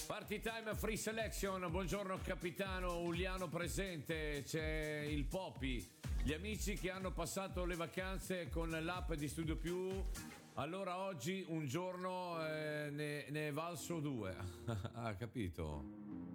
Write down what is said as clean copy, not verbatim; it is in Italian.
Party Time Free Selection, buongiorno capitano Uliano presente, c'è il Popi, gli amici che hanno passato le vacanze con l'app di Studio Più, allora oggi un giorno ne è valso due, ha capito?